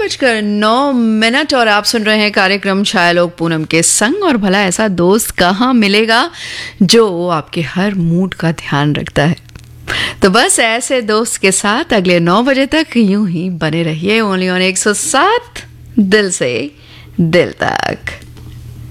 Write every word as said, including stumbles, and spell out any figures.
बजकर नौ मिनट और आप सुन रहे हैं कार्यक्रम छायालोक पूनम के संग। और भला ऐसा दोस्त कहाँ मिलेगा जो आपके हर मूड का ध्यान रखता है। तो बस ऐसे दोस्त के साथ अगले नौ बजे तक यूं ही बने रहिए ओनली ऑन एक सौ सात दिल से दिल तक।